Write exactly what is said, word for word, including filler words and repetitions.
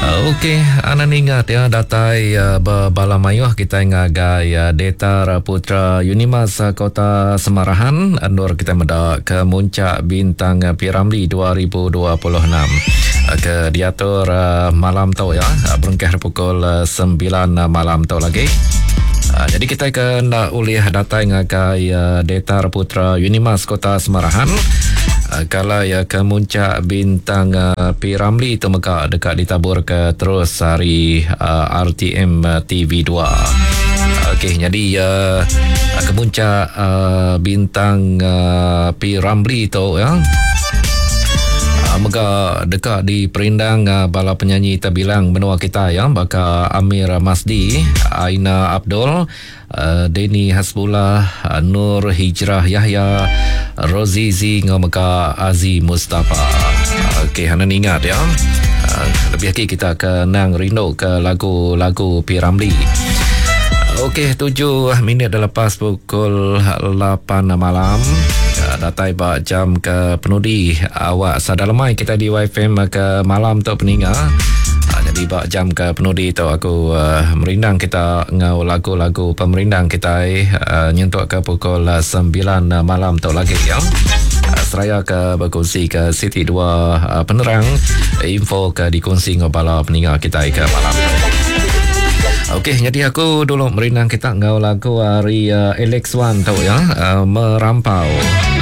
Okey, anda ingat ya datai uh, balamayuh kita ngagai uh, Datar Putra Unimas uh, Kota Semarahan Nur kita mendak ke Muncak Bintang uh, P Ramlee dua ribu dua puluh enam uh, ke diatur uh, malam tu ya, uh, berengkah pukul uh, sembilan uh, malam tu lagi. Uh, jadi kita kena ulih datai ngagai uh, Datar Putra Unimas Kota Semarahan. Uh, kalau ya ke Muncak Bintang uh, P Ramlee itu maka dekat ditabur ke terus hari uh, R T M uh, T V dua. Okey, jadi uh, ke Muncak uh, Bintang uh, P Ramlee itu ya. Uh, maka dekat di perindang uh, bala penyanyi terbilang benua kita ya, baka Amir Masdi, Aina Abdul, uh, Denny Hasbullah, uh, Nur Hijrah Yahya, Rozizi ngomaka Aziz Mustafa. Okey, hana ingat ya. Uh, lebih lagi kita kenang rindu ke lagu-lagu P Ramlee. Okey, tujuh minit lepas pukul lapan malam. Uh, datai bak jam ke penudi awak sadalamai kita di Y F M ke malam tu peninga. Uh, jadi bak jam ke penudi tu aku uh, merindang kita ngau lagu-lagu pemerindang kita uh, nyentuk ke pukul uh, sembilan uh, malam tu lagi ya. Uh, seraya ke berkongsi ke City dua uh, penerang, info ke dikongsi ngobala peninga kita ke malam tu. Okey, jadi aku dulu merindang kita ngau lagu hari uh, Alex Wan tu ya, uh, Merampau.